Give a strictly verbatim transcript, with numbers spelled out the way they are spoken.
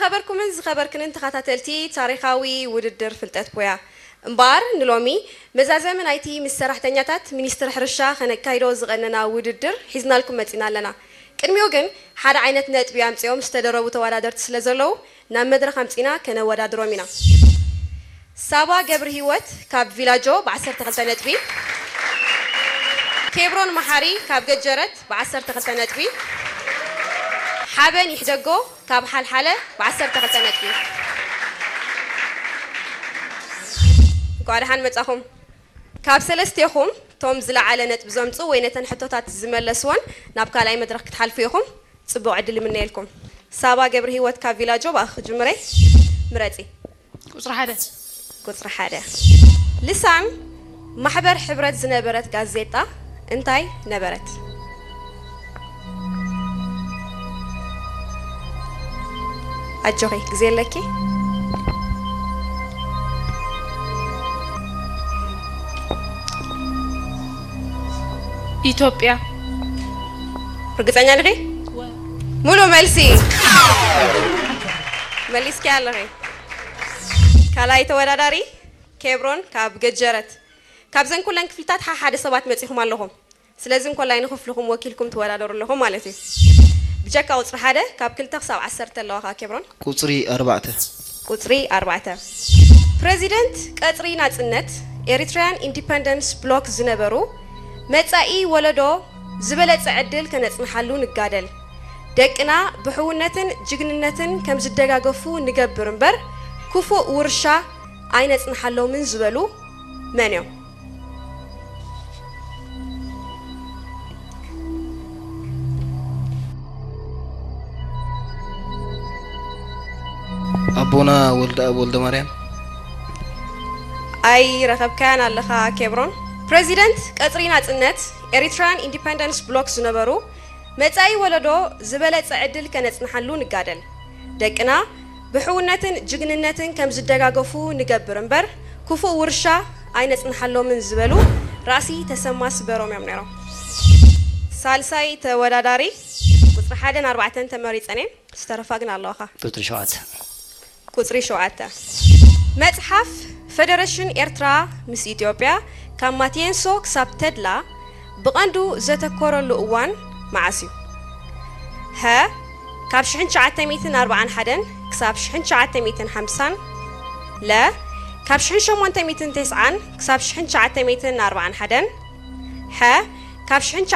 خبركم من خبركن انت خاتلتي تاريخاوي وددر فلتت بويا امبار نلومي مزازه من ايتي مسرحتنياتات منستر حرشا خنكايدو زغننا وددر حزنا لكم متينا لنا ቅድሚው ግን ሓደ ዓይነት ነጥቢ ኣምጽኦም ዝተደረቡ ተወዳደርቲ ስለዘለው ናብ መድረኽ ኣምጽና ከነወዳድሮም ኢና ሳባ ገብረ ህይወት ካብ ቪላጆ ب12 ነጥቢ ኬብሮን መሐሪ ካብ ገጀረት ب12 ነጥቢ ሓበን ይሕደጎ ካብ ሓልሓለ ب12 ነጥቢ ጓዳሃን መጻኹም ካብ ሰለስቴኹም توم زلا على نت بزمصو وينتن حطوتات زملسون ناب كالاي مدرك تحالفو يخم صبو عدل من نيلكم سابا قبر هيوت كا فيلاجو باخ جمري مراتي قصر حدا قصر حدا لسان محبر حبرت زنبرت غازيتا انتاي نبرت اجوخي غزيلكي ኢትዮጵያ እርግጠኛ ነህ ሙሉ መልሲ መልስ ካለህ ካላይ ተወዳዳሪ ኬብሮን ካብ ገጀረት ካብ ዘን ኩለን ክፍልታት ሓደ ሰባት መጽይኹም ኣለኹም ስለዚህ እንኳን ላይ ንኽፍልኩም ወኪልኩም ተወዳደሩለኹም ማለት እዩ ብጀካ ቁጽሪ ሓደ ካብ ክልተ ክሳብ ዓሰርተ ኣለዋኻ ኬብሮን ቁጽሪ ኣርባዕተ ቁጽሪ ኣርባዕተ ፕሬዚደንት ቀጽሪ ናጽነት ኤሪትሪያን ኢንዲፔንደንስ ብሎክ ዝነበሩ መጻኢ ወለዶ ዝበለጸ ዕድል ከነጽንሐሉ ንጋደል ደቅና ብሕውነትን ጅግንነትን ከም ዝደጋገፉ ንገብር እምበር ክፉእ ውርሻ ኣይነጽንሐሎምን ዝበሉ መን እዮም ኣቦና ወልደ ወልደ ማርያም ኣይ ረኸብካን ኣለኻ ኬብሮን ፕሬዚደንት ቀጽሪ ናጽነት ኤሪትሪያን ኢንዲፔንደንስ ብሎክ ዝነበሩ መጻኢ ወለዶ ዝበለጸ ዕድል ከነጽንሐሉ ንጋደል ደቅና ብሕውነትን ጅግንነትን ከም ዝደጋገፉ ንገብር እምበር ክፉእ ውርሻ ኣይነጽንሐሎምን ዝበሉ ራእሲ ተሰማ ስበሮም እዮም ነይሮም ሳልሳይ ተወዳዳሪ ቁጽሪ ሓደን ኣርባዕተን ተመሪጸን ዝተረፋ ግን ኣለዋኻ ቁጽሪ ሸውዓተ ቁጽሪ ሸውዓተ መጽሓፍ ፌደሬሽን ኤርትራ ምስ ኢትዮጵያ ካብ ማቲየንሶ ክሳብ ተድላ ብቐንዱ ዘተኮረሉ እዋን መዓስዩ ሀ ካብ ألف وتسعمائة وأربعة وأربعين ክሳብ ألف وتسعمائة وخمسين ለ ካብ ألف وثمانمائة وتسعين ክሳብ ألف وتسعمائة وأربعة وأربعين ሐ ካብ ألف